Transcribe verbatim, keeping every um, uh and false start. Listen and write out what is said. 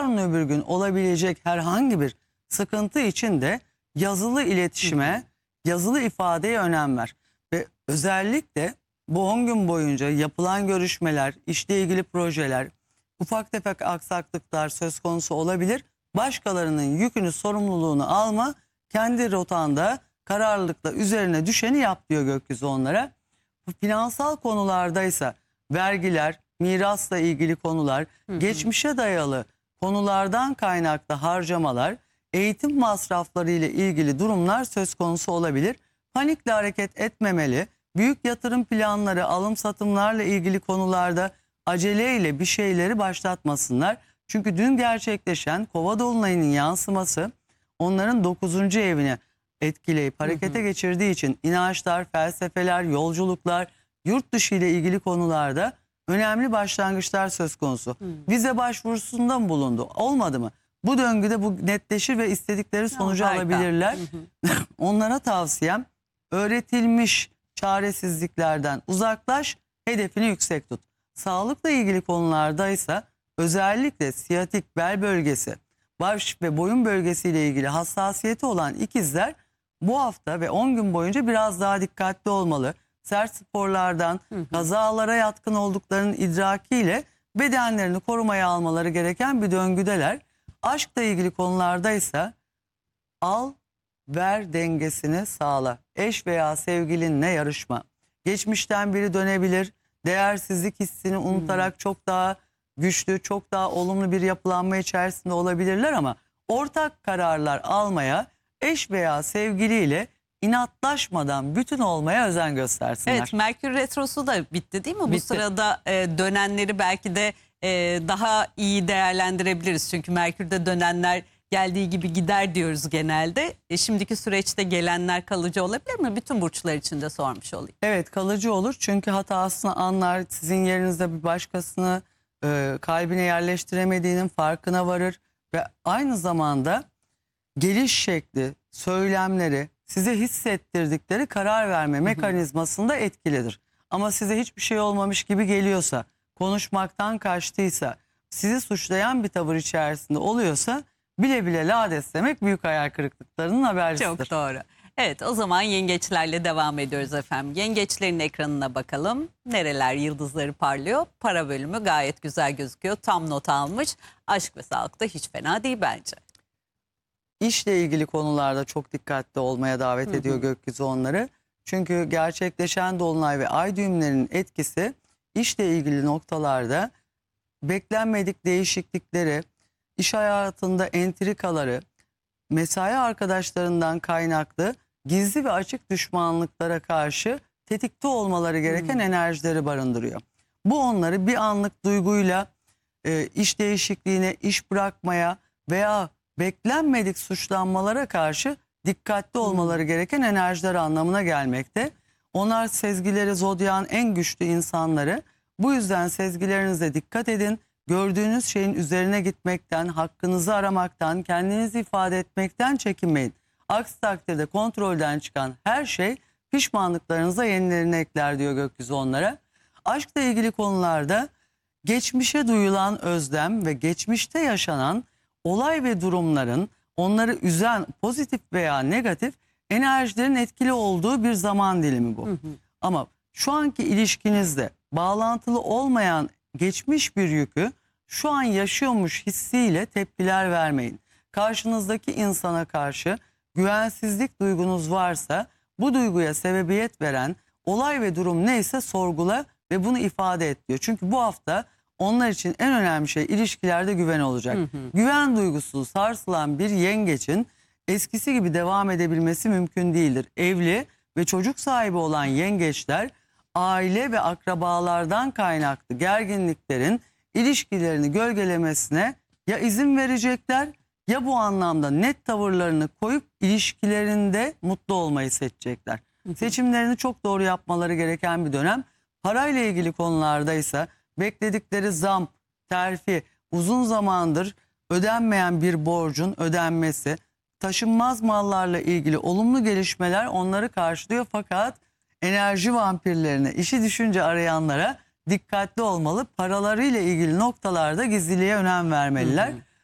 yarın öbür gün olabilecek herhangi bir sıkıntı için de yazılı iletişime, yazılı ifadeye önem ver. Ve özellikle bu on gün boyunca yapılan görüşmeler, işle ilgili projeler, ufak tefek aksaklıklar söz konusu olabilir. Başkalarının yükünü, sorumluluğunu alma, kendi rotanda kararlılıkla üzerine düşeni yap diyor gökyüzü onlara. Finansal konulardaysa vergiler, mirasla ilgili konular, hı hı. geçmişe dayalı konulardan kaynaklı harcamalar, eğitim masrafları ile ilgili durumlar söz konusu olabilir. Panikle hareket etmemeli. Büyük yatırım planları, alım satımlarla ilgili konularda aceleyle bir şeyleri başlatmasınlar. Çünkü dün gerçekleşen Kova dolunayının yansıması onların dokuzuncu evine etkileyip harekete hı hı. geçirdiği için inançlar, felsefeler, yolculuklar, yurt dışı ile ilgili konularda önemli başlangıçlar söz konusu. Hı. Vize başvurusunda mı bulundu? Olmadı mı? Bu döngüde bu netleşir ve istedikleri sonucu ya, alabilirler. Hı hı. Onlara tavsiyem öğretilmiş çaresizliklerden uzaklaş, hedefini yüksek tut. Sağlıkla ilgili konulardaysa özellikle siyatik bel bölgesi, baş ve boyun bölgesiyle ilgili hassasiyeti olan ikizler bu hafta ve on gün boyunca biraz daha dikkatli olmalı. Sert sporlardan, hı hı. kazalara yatkın olduklarının idrakiyle bedenlerini korumaya almaları gereken bir döngüdeler. Aşkla ilgili konulardaysa al, ver dengesini sağla. Eş veya sevgilinle yarışma. Geçmişten biri dönebilir. Değersizlik hissini unutarak hmm. çok daha güçlü, çok daha olumlu bir yapılanma içerisinde olabilirler ama ortak kararlar almaya, eş veya sevgiliyle inatlaşmadan bütün olmaya özen göstersinler. Evet, Merkür Retrosu da bitti değil mi? Bitti. Bu sırada e, dönenleri belki de e, daha iyi değerlendirebiliriz. Çünkü Merkür'de dönenler geldiği gibi gider diyoruz genelde. E, şimdiki süreçte gelenler kalıcı olabilir mi? Bütün burçlar için de sormuş olayım. Evet, kalıcı olur. Çünkü hatasını anlar, sizin yerinizde bir başkasını e, kalbine yerleştiremediğinin farkına varır. Ve aynı zamanda geliş şekli, söylemleri, size hissettirdikleri karar verme mekanizmasında etkilidir. Ama size hiçbir şey olmamış gibi geliyorsa, konuşmaktan kaçtıysa, sizi suçlayan bir tavır içerisinde oluyorsa bile bile lades demek büyük hayal kırıklıklarının habercisidir. Çok doğru. Evet, o zaman yengeçlerle devam ediyoruz efendim. Yengeçlerin ekranına bakalım. Nereler yıldızları parlıyor? Para bölümü gayet güzel gözüküyor. Tam not almış. Aşk ve sağlıkta hiç fena değil bence. İşle ilgili konularda çok dikkatli olmaya davet hı hı. ediyor gökyüzü onları. Çünkü gerçekleşen dolunay ve ay düğümlerinin etkisi işle ilgili noktalarda beklenmedik değişiklikleri, iş hayatında entrikaları, mesai arkadaşlarından kaynaklı gizli ve açık düşmanlıklara karşı tetikte olmaları gereken hmm. enerjileri barındırıyor. Bu onları bir anlık duyguyla e, iş değişikliğine, iş bırakmaya veya beklenmedik suçlanmalara karşı dikkatli olmaları hmm. gereken enerjiler anlamına gelmekte. Onlar sezgileri zodyan en güçlü insanları. Bu yüzden sezgilerinize dikkat edin. Gördüğünüz şeyin üzerine gitmekten, hakkınızı aramaktan, kendinizi ifade etmekten çekinmeyin. Aksi takdirde kontrolden çıkan her şey pişmanlıklarınıza yenilerini ekler diyor gökyüzü onlara. Aşkla ilgili konularda geçmişe duyulan özlem ve geçmişte yaşanan olay ve durumların onları üzen pozitif veya negatif enerjilerin etkili olduğu bir zaman dilimi bu. Hı hı. Ama şu anki ilişkinizde bağlantılı olmayan geçmiş bir yükü şu an yaşıyormuş hissiyle tepkiler vermeyin. Karşınızdaki insana karşı güvensizlik duygunuz varsa bu duyguya sebebiyet veren olay ve durum neyse sorgula ve bunu ifade et diyor. Çünkü bu hafta onlar için en önemli şey ilişkilerde güven olacak. Hı hı. Güven duygusu sarsılan bir yengeçin eskisi gibi devam edebilmesi mümkün değildir. Evli ve çocuk sahibi olan yengeçler aile ve akrabalardan kaynaklı gerginliklerin ilişkilerini gölgelemesine ya izin verecekler ya bu anlamda net tavırlarını koyup ilişkilerinde mutlu olmayı seçecekler. Hı hı. Seçimlerini çok doğru yapmaları gereken bir dönem. Parayla ilgili konulardaysa bekledikleri zam, terfi, uzun zamandır ödenmeyen bir borcun ödenmesi, taşınmaz mallarla ilgili olumlu gelişmeler onları karşılıyor fakat enerji vampirlerine, işi düşünce arayanlara dikkatli olmalı. Paralarıyla ilgili noktalarda gizliliğe önem vermeliler. Hı hı.